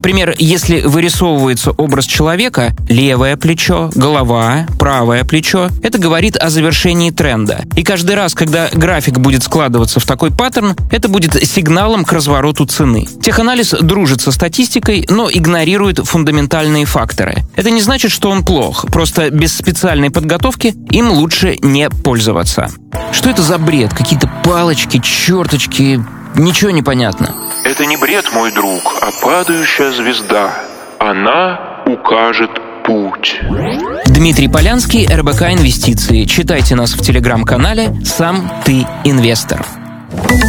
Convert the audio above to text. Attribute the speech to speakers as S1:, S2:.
S1: Например, если вырисовывается образ человека, левое плечо, голова, правое плечо, это говорит о завершении тренда. И каждый раз, когда график будет складываться в такой паттерн, это будет сигналом к развороту цены. Теханализ дружит со статистикой, но игнорирует фундаментальные факторы. Это не значит, что он плох, просто без специальной подготовки им лучше не пользоваться. Что это за бред? Какие-то палочки, черточки, ничего не понятно.
S2: Это не бред, мой друг, а падающая звезда. Она укажет путь.
S1: Дмитрий Полянский, РБК Инвестиции. Читайте нас в телеграм-канале «Сам ты инвестор».